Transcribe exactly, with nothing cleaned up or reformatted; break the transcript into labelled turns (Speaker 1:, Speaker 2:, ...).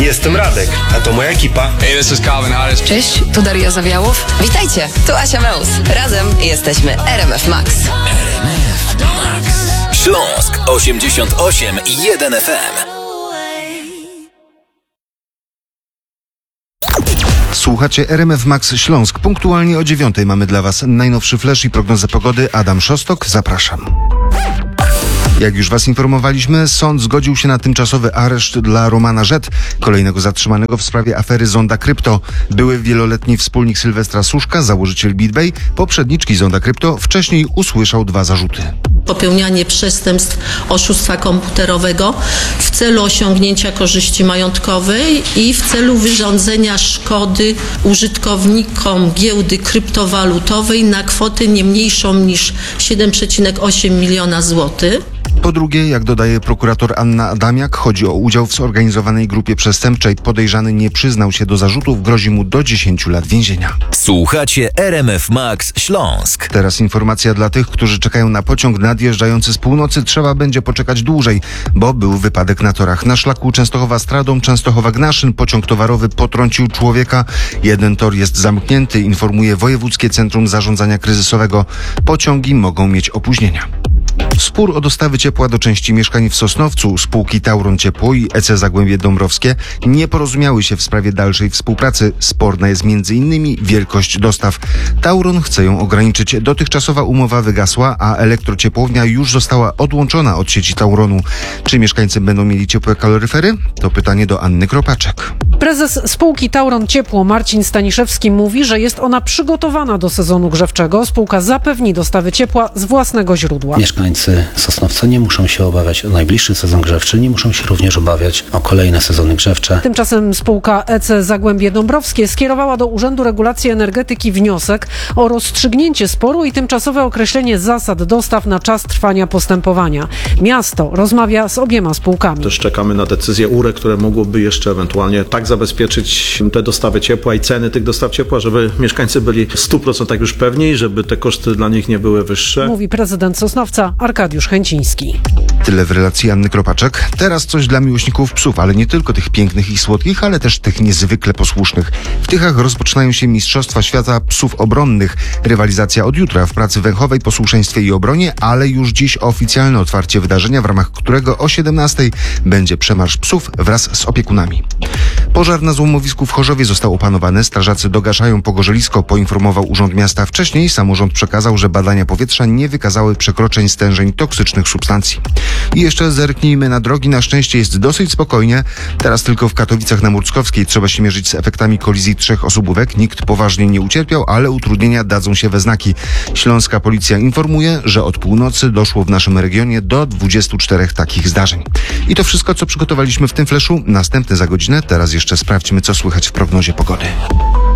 Speaker 1: Jestem Radek, a to moja ekipa.
Speaker 2: Hey, this is Calvin Harris.
Speaker 3: Cześć, tu Daria Zawiałow. Witajcie, tu Asia Meus. Razem jesteśmy R M F Max.
Speaker 4: R M F Max. Śląsk osiemdziesiąt osiem i jeden F M.
Speaker 5: Słuchacie R M F Max Śląsk. Punktualnie o dziewiątej mamy dla Was najnowszy flash i prognozę pogody. Adam Szostok, zapraszam. Jak już Was informowaliśmy, sąd zgodził się na tymczasowy areszt dla Romana Rzet, kolejnego zatrzymanego w sprawie afery Zonda Krypto. Były wieloletni wspólnik Sylwestra Suszka, założyciel BitBay, poprzedniczki Zonda Krypto, wcześniej usłyszał dwa zarzuty.
Speaker 6: Popełnianie przestępstw oszustwa komputerowego w celu osiągnięcia korzyści majątkowej i w celu wyrządzenia szkody użytkownikom giełdy kryptowalutowej na kwotę nie mniejszą niż siedem przecinek osiem miliona złotych.
Speaker 5: Po drugie, jak dodaje prokurator Anna Adamiak, chodzi o udział w zorganizowanej grupie przestępczej. Podejrzany nie przyznał się do zarzutów, grozi mu do dziesięciu lat więzienia.
Speaker 4: Słuchacie R M F Max Śląsk.
Speaker 5: Teraz informacja dla tych, którzy czekają na pociąg nadjeżdżający z północy. Trzeba będzie poczekać dłużej, bo był wypadek na torach. Na szlaku Częstochowa-Stradom, Częstochowa-Gnaszyn pociąg towarowy potrącił człowieka. Jeden tor jest zamknięty, informuje Wojewódzkie Centrum Zarządzania Kryzysowego. Pociągi mogą mieć opóźnienia. Spór o dostawy ciepła do części mieszkań w Sosnowcu. Spółki Tauron Ciepło i E C Zagłębie Dąbrowskie nie porozumiały się w sprawie dalszej współpracy. Sporna jest między innymi wielkość dostaw. Tauron chce ją ograniczyć. Dotychczasowa umowa wygasła, a elektrociepłownia już została odłączona od sieci Tauronu. Czy mieszkańcy będą mieli ciepłe kaloryfery? To pytanie do Anny Kropaczek.
Speaker 7: Prezes spółki Tauron Ciepło Marcin Staniszewski mówi, że jest ona przygotowana do sezonu grzewczego. Spółka zapewni dostawy ciepła z własnego źródła.
Speaker 8: Mieszkańcy Sosnowca nie muszą się obawiać o najbliższy sezon grzewczy, nie muszą się również obawiać o kolejne sezony grzewcze.
Speaker 7: Tymczasem spółka E C Zagłębie Dąbrowskie skierowała do Urzędu Regulacji Energetyki wniosek o rozstrzygnięcie sporu i tymczasowe określenie zasad dostaw na czas trwania postępowania. Miasto rozmawia z obiema spółkami.
Speaker 9: Też czekamy na decyzję U R E, które mogłoby jeszcze ewentualnie tak zabezpieczyć te dostawy ciepła i ceny tych dostaw ciepła, żeby mieszkańcy byli w stu procentach już pewni, żeby te koszty dla nich nie były wyższe.
Speaker 7: Mówi prezydent Sosnowca Arkadiusz Chęciński.
Speaker 5: Tyle w relacji Anny Kropaczek. Teraz coś dla miłośników psów, ale nie tylko tych pięknych i słodkich, ale też tych niezwykle posłusznych. W Tychach rozpoczynają się Mistrzostwa Świata Psów Obronnych. Rywalizacja od jutra w pracy węchowej, posłuszeństwie i obronie, ale już dziś oficjalne otwarcie wydarzenia, w ramach którego o siedemnastej będzie przemarsz psów wraz z opiekunami. Pożar na złomowisku w Chorzowie został opanowany. Strażacy dogaszają pogorzelisko, poinformował Urząd Miasta. Wcześniej samorząd przekazał, że badania powietrza nie wykazały przekroczeń stężeń toksycznych substancji. I jeszcze zerknijmy na drogi. Na szczęście jest dosyć spokojnie. Teraz tylko w Katowicach na Murckowskiej trzeba się mierzyć z efektami kolizji trzech osobówek. Nikt poważnie nie ucierpiał, ale utrudnienia dadzą się we znaki. Śląska policja informuje, że od północy doszło w naszym regionie do dwudziestu czterech takich zdarzeń. I to wszystko, co przygotowaliśmy w tym fleszu. Następny za godzinę. Teraz jeszcze sprawdźmy, co słychać w prognozie pogody.